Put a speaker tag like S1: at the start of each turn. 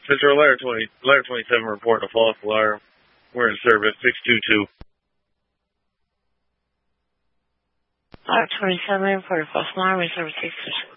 S1: Central Ladder 27 reporting a false alarm. We're in service 622.
S2: Ladder 27 reported false alarm in service 622.